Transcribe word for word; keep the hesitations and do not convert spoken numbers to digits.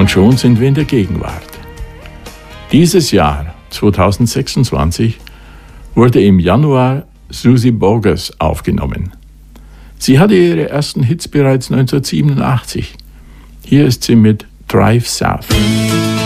Und schon sind wir in der Gegenwart. Dieses Jahr, zweitausendsechsundzwanzig, wurde im Januar Suzy Bogguss aufgenommen. Sie hatte ihre ersten Hits bereits neunzehnhundertsiebenundachtzig. Hier ist sie mit Drive South.